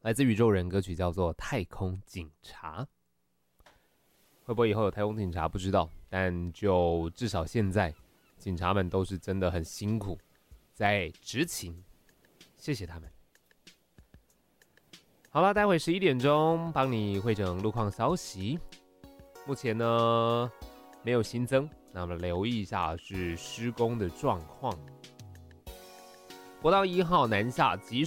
来自宇宙人歌曲叫做《太空警察》。会不会以后有太空警察不知道，但就至少现在，警察们都是真的很辛苦，在执勤，谢谢他们。好了，待会11点钟帮你汇整路况消息。目前呢没有新增，那我们留意一下是施工的状况。国道1号南下集